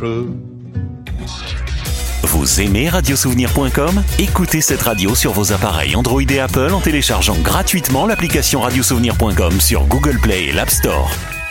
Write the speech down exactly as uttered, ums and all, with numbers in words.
true. Vous aimez radiosouvenir point com ? Écoutez cette radio sur vos appareils Android et Apple en téléchargeant gratuitement l'application radiosouvenir point com sur Google Play et l'App Store.